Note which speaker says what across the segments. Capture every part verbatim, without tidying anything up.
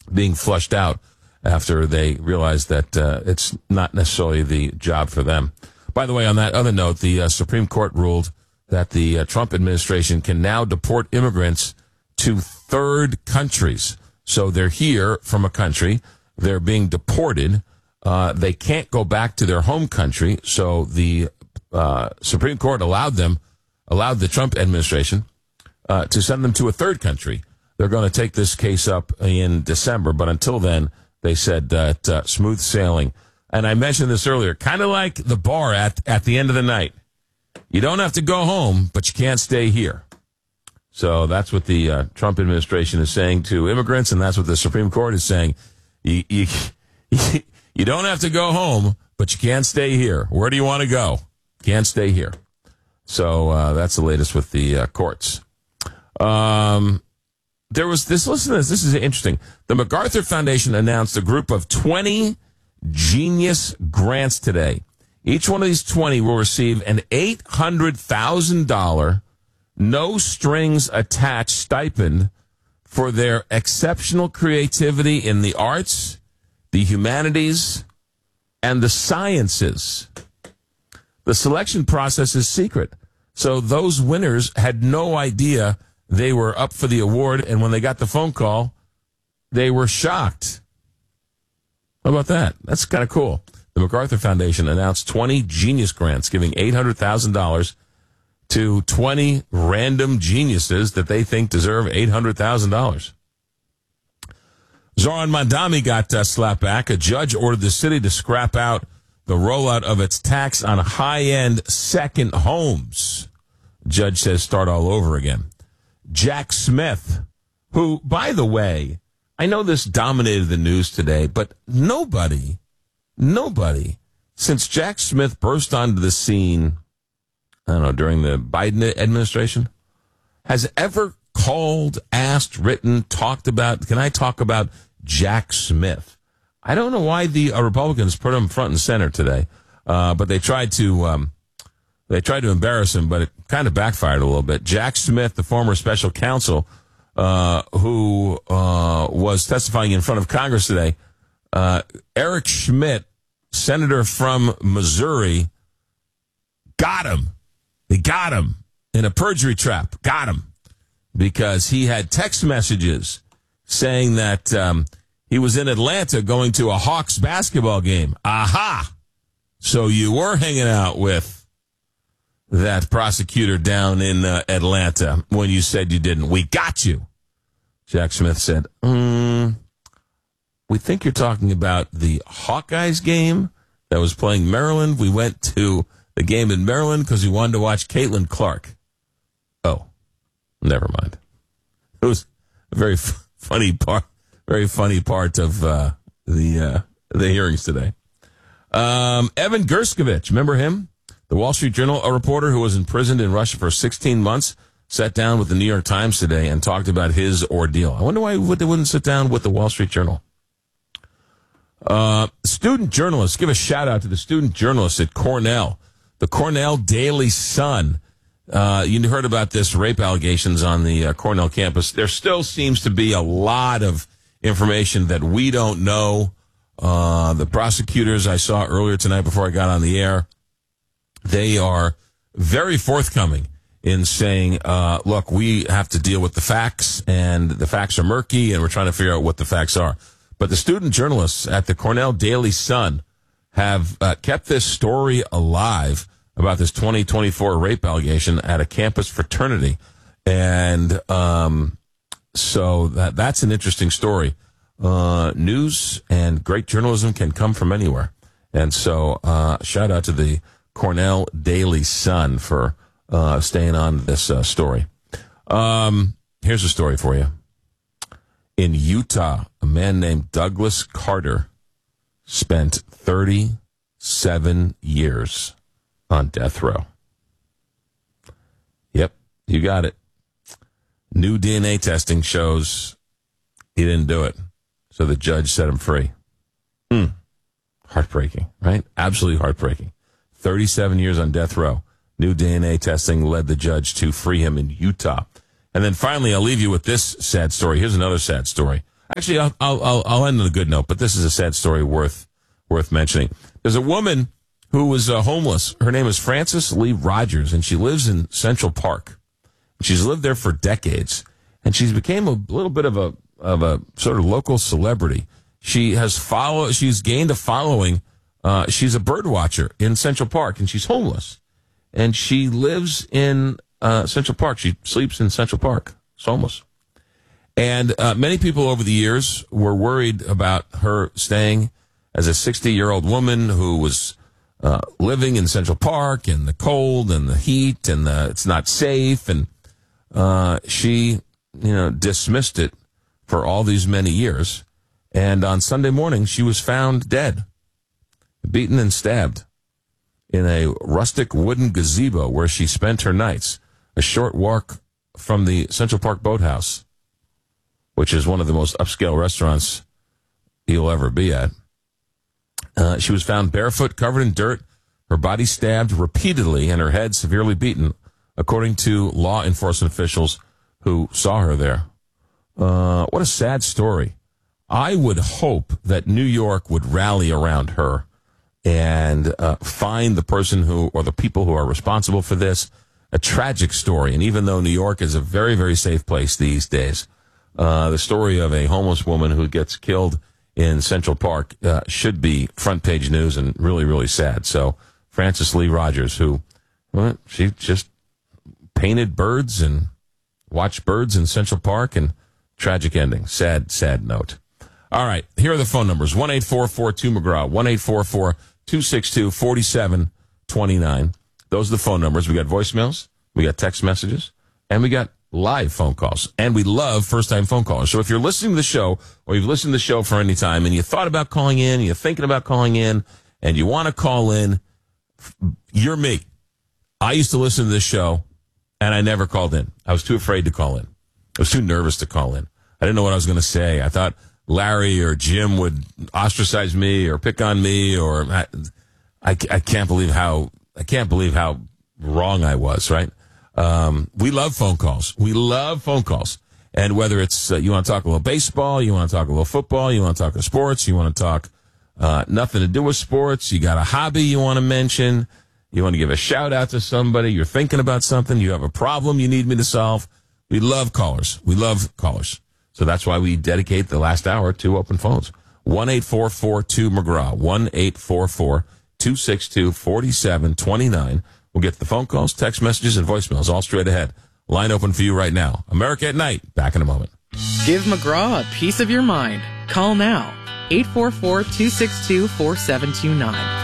Speaker 1: being flushed out after they realized that uh, it's not necessarily the job for them. By the way, on that other note, the uh, Supreme Court ruled that the uh, Trump administration can now deport immigrants to third countries. So they're here from a country. They're being deported. Uh, they can't go back to their home country. So the uh, Supreme Court allowed them, allowed the Trump administration uh, to send them to a third country. They're going to take this case up in December. But until then, they said that uh, smooth sailing. And I mentioned this earlier, kind of like the bar at, at the end of the night. You don't have to go home, but you can't stay here. So that's what the uh, Trump administration is saying to immigrants, and that's what the Supreme Court is saying. You, you, you don't have to go home, but you can't stay here. Where do you want to go? Can't stay here. So uh, that's the latest with the uh, courts. Um, there was this, listen to this, this is interesting. The MacArthur Foundation announced a group of twenty Genius grants today. Each one of these twenty will receive an eight hundred thousand dollars no strings attached stipend for their exceptional creativity in the arts, the humanities, and the sciences. The selection process is secret. So those winners had no idea they were up for the award, and when they got the phone call, they were shocked. How about that? That's kind of cool. The MacArthur Foundation announced twenty Genius grants, giving eight hundred thousand dollars to twenty random geniuses that they think deserve eight hundred thousand dollars. Zoran Mandami got uh, slapped back. A judge ordered the city to scrap out the rollout of its tax on high-end second homes. Judge says start all over again. Jack Smith, who, by the way, I know this dominated the news today, but nobody, nobody, since Jack Smith burst onto the scene, I don't know, during the Biden administration, has ever called, asked, written, talked about, can I talk about Jack Smith? I don't know why the uh, Republicans put him front and center today, uh, but they tried to, um, they tried to embarrass him, but it kind of backfired a little bit. Jack Smith, the former special counsel, uh, who, uh, was testifying in front of Congress today, uh, Eric Schmidt, senator from Missouri, got him. They got him in a perjury trap. Got him because he had text messages saying that um, he was in Atlanta going to a Hawks basketball game. Aha! So you were hanging out with that prosecutor down in uh, Atlanta when you said you didn't. We got you. Jack Smith said, mm, we think you're talking about the Hawkeyes game that was playing Maryland. We went to the game in Maryland because we wanted to watch Caitlin Clark. Oh, never mind. It was a very f- funny part, very funny part of uh, the uh, the hearings today. Um, Evan Gershkovich, remember him? The Wall Street Journal, a reporter who was imprisoned in Russia for sixteen months, sat down with the New York Times today and talked about his ordeal. I wonder why they wouldn't sit down with the Wall Street Journal. Uh, student journalists, give a shout out to the student journalists at Cornell. The Cornell Daily Sun. Uh, you heard about this rape allegations on the uh, Cornell campus. There still seems to be a lot of information that we don't know. Uh, the prosecutors I saw earlier tonight before I got on the air, they are very forthcoming in saying, uh, look, we have to deal with the facts, and the facts are murky, and we're trying to figure out what the facts are. But the student journalists at the Cornell Daily Sun have uh, kept this story alive about this twenty twenty-four rape allegation at a campus fraternity. And um, so that that's an interesting story. Uh, news and great journalism can come from anywhere. And so uh, shout out to the Cornell Daily Sun for uh, staying on this uh, story. Um, here's a story for you. In Utah, a man named Douglas Carter spent thirty-seven years on death row. Yep, you got it. New D N A testing shows he didn't do it, so the judge set him free. Hmm. Heartbreaking, right? Absolutely heartbreaking. thirty-seven years on death row. New D N A testing led the judge to free him in Utah. And then finally, I'll leave you with this sad story. Here's another sad story. Actually, I'll, I'll, I'll end on a good note, but this is a sad story worth worth mentioning. There's a woman who was uh, homeless. Her name is Frances Lee Rogers, and she lives in Central Park. She's lived there for decades, and she's became a little bit of a of a sort of local celebrity. She has follow. She's gained a following. Uh, she's a bird watcher in Central Park, and she's homeless. And she lives in uh, Central Park. She sleeps in Central Park. She's homeless. And uh, many people over the years were worried about her staying as a sixty-year-old woman who was uh, living in Central Park in the cold and the heat and the, it's not safe. And uh, she, you know, dismissed it for all these many years. And on Sunday morning, she was found dead, beaten and stabbed in a rustic wooden gazebo where she spent her nights, a short walk from the Central Park Boathouse, which is one of the most upscale restaurants you'll ever be at. Uh, she was found barefoot, covered in dirt, her body stabbed repeatedly, and her head severely beaten, according to law enforcement officials who saw her there. Uh, what a sad story. I would hope that New York would rally around her and uh, find the person who, or the people who are responsible for this. A tragic story. And even though New York is a very, very safe place these days, uh, the story of a homeless woman who gets killed in Central Park uh, should be front page news and really, really sad. So Frances Lee Rogers, who, well, she just painted birds and watched birds in Central Park, and tragic ending. Sad, sad note. All right, here are the phone numbers. one eight four four two McGraw, one eight four four two six two four seven two nine. Those are the phone numbers. We got voicemails, we got text messages, and we got live phone calls. And we love first-time phone callers. So if you're listening to the show, or you've listened to the show for any time, and you thought about calling in, you're thinking about calling in, and you want to call in, you're me. I used to listen to this show, and I never called in. I was too afraid to call in. I was too nervous to call in. I didn't know what I was going to say. I thought Larry or Jim would ostracize me or pick on me, or I, I, I can't believe how I can't believe how wrong I was. Right? Um, we love phone calls. We love phone calls, and whether it's uh, you want to talk a little baseball, you want to talk a little football, you want to talk sports, you want to talk uh, nothing to do with sports, you got a hobby you want to mention, you want to give a shout out to somebody, you're thinking about something, you have a problem you need me to solve. We love callers. We love callers. So that's why we dedicate the last hour to open phones. one eight four four two McGraw, one eight four four two six two four seven two nine. We'll get the phone calls, text messages, and voicemails all straight ahead. Line open for you right now. America at Night. Back in a moment.
Speaker 2: Give McGraw a piece of your mind. Call now. eight four four two six two four seven two nine.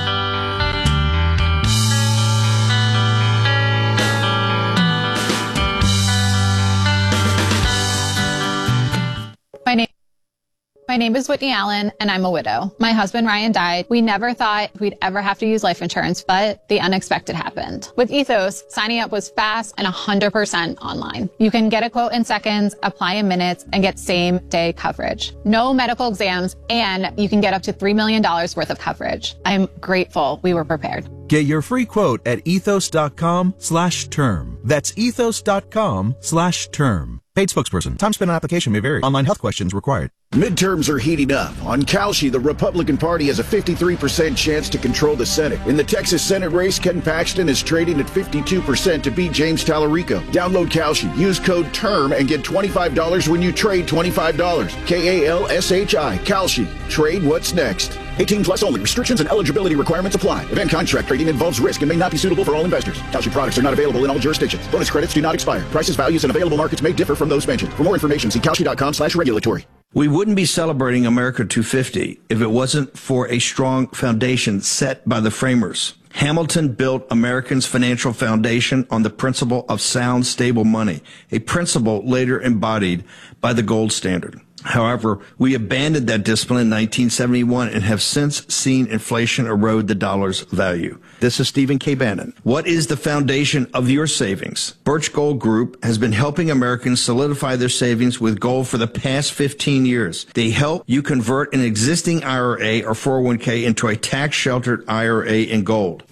Speaker 3: My name, my name is Whitney Allen, and I'm a widow. My husband, Ryan, died. We never thought we'd ever have to use life insurance, but the unexpected happened. With Ethos, signing up was fast and one hundred percent online. You can get a quote in seconds, apply in minutes, and get same-day coverage. No medical exams, and you can get up to three million dollars worth of coverage. I'm grateful we were prepared.
Speaker 4: Get your free quote at ethos.com slash term. That's ethos.com slash term. Paid spokesperson. Time spent on application may vary. Online health questions required.
Speaker 5: Midterms are heating up. On Kalshi, the Republican Party has a fifty-three percent chance to control the Senate. In the Texas Senate race, Ken Paxton is trading at fifty-two percent to beat James Tallarico. Download Kalshi, use code TERM, and get twenty-five dollars when you trade twenty-five dollars. K A L S H I. Kalshi. Trade what's next. eighteen plus only. Restrictions and eligibility requirements apply. Event contract trading involves risk and may not be suitable for all investors. Kalshi products are not available in all jurisdictions. Bonus credits do not expire. Prices, values, and available markets may differ from those mentioned. For more information, see Kalshi.com slash regulatory.
Speaker 6: We wouldn't be celebrating America two fifty if it wasn't for a strong foundation set by the framers. Hamilton built Americans' financial foundation on the principle of sound, stable money, a principle later embodied by the gold standard. However, we abandoned that discipline in nineteen seventy-one and have since seen inflation erode the dollar's value. This is Stephen K. Bannon. What is the foundation of your savings? Birch Gold Group has been helping Americans solidify their savings with gold for the past fifteen years. They help you convert an existing I R A or four oh one k into a tax-sheltered I R A in gold.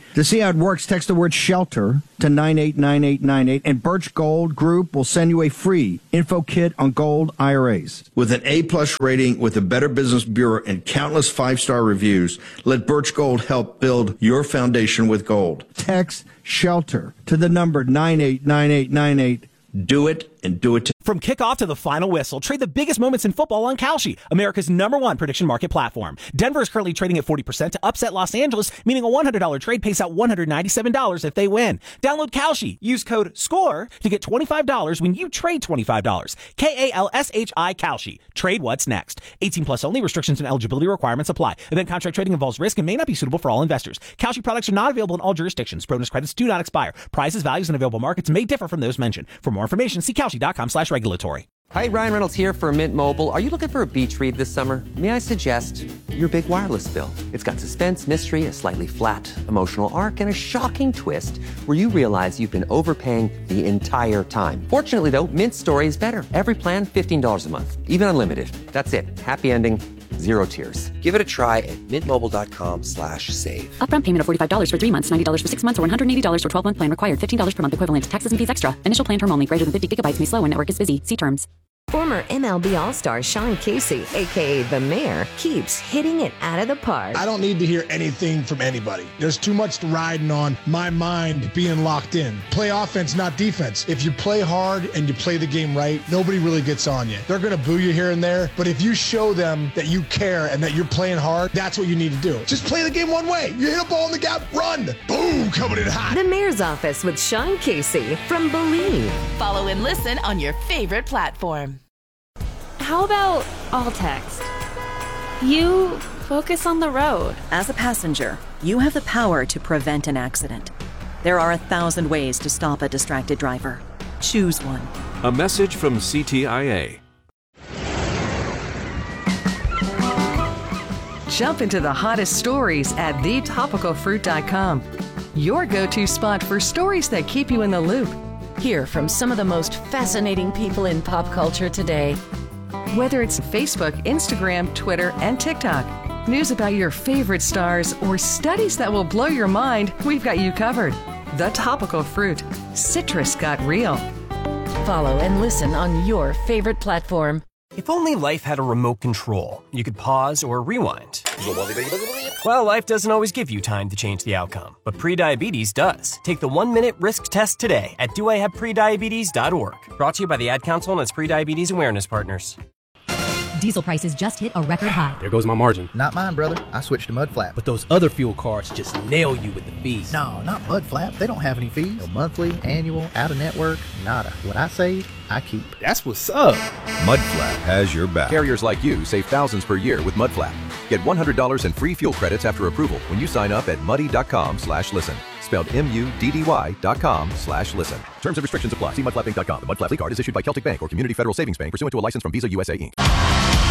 Speaker 6: To see how it works, text the word SHELTER to nine eight nine eight nine eight, and Birch Gold Group will send you a free info kit on gold I R As. With an A-plus rating with the Better Business Bureau and countless five-star reviews, let Birch Gold help build your foundation with gold. Text SHELTER to the number nine eight nine eight nine eight. Do it, and do it today.
Speaker 7: From kickoff to the final whistle, trade the biggest moments in football on Kalshi, America's number one prediction market platform. Denver is currently trading at forty percent to upset Los Angeles, meaning a one hundred dollars trade pays out one hundred ninety-seven dollars if they win. Download Kalshi. Use code SCORE to get twenty-five dollars when you trade twenty-five dollars. K A L S H I Kalshi. Trade what's next. eighteen plus only. Restrictions and eligibility requirements apply. Event contract trading involves risk and may not be suitable for all investors. Kalshi products are not available in all jurisdictions. Bonus credits do not expire. Prices, values, and available markets may differ from those mentioned. For more information, see Kalshi.com slash regulatory.
Speaker 8: Hi, Ryan Reynolds here for Mint Mobile. Are you looking for a beach read this summer? May I suggest your big wireless bill? It's got suspense, mystery, a slightly flat emotional arc, and a shocking twist where you realize you've been overpaying the entire time. Fortunately, though, Mint's story is better. Every plan, fifteen dollars a month, even unlimited. That's it. Happy ending. Zero tears. Give it a try at mintmobile.com slash save.
Speaker 9: Upfront payment of forty-five dollars for three months, ninety dollars for six months, or one hundred eighty dollars for twelve-month plan required. fifteen dollars per month equivalent. Taxes and fees extra. Initial plan term only. Greater than fifty gigabytes may slow when network is busy. See terms.
Speaker 10: Former M L B All-Star Sean Casey, a k a. The Mayor, keeps hitting it out of the park.
Speaker 11: I don't need to hear anything from anybody. There's too much riding on my mind being locked in. Play offense, not defense. If you play hard and you play the game right, nobody really gets on you. They're going to boo you here and there, but if you show them that you care and that you're playing hard, that's what you need to do. Just play the game one way. You hit a ball in the gap, run. Boom, coming in hot.
Speaker 10: The Mayor's Office with Sean Casey from Believe.
Speaker 12: Follow and listen on your favorite platform.
Speaker 13: How about all text? You focus on the road.
Speaker 14: As a passenger, you have the power to prevent an accident. There are a thousand ways to stop a distracted driver. Choose one.
Speaker 15: A message from C T I A.
Speaker 16: Jump into the hottest stories at the topical fruit dot com. Your go-to spot for stories that keep you in the loop.
Speaker 17: Hear from some of the most fascinating people in pop culture today.
Speaker 16: Whether it's Facebook, Instagram, Twitter, and TikTok, news about your favorite stars, or studies that will blow your mind, we've got you covered. The Topical Fruit. Citrus got real.
Speaker 17: Follow and listen on your favorite platform.
Speaker 18: If only life had a remote control, you could pause or rewind. Well, life doesn't always give you time to change the outcome, but prediabetes does. Take the one-minute risk test today at do I have prediabetes dot org. Brought to you by the Ad Council and its Prediabetes Awareness Partners.
Speaker 19: Diesel prices just hit a record high.
Speaker 20: There goes my margin.
Speaker 21: Not mine, brother. I switched to Mudflap.
Speaker 20: But those other fuel cards just nail you with the fees.
Speaker 21: No, not Mudflap. They don't have any fees. No monthly, annual, out-of-network, nada. What I save, I keep.
Speaker 20: That's what's up.
Speaker 22: Mudflap has your back. Carriers like you save thousands per year with Mudflap. Get one hundred dollars in free fuel credits after approval when you sign up at muddy.com slash listen. Spelled M U D D Y dot com slash listen. Terms and restrictions apply. See mudflap inc dot com. The Mudflap card is issued by Celtic Bank or Community Federal Savings Bank pursuant to a license from Visa U S A Incorporated.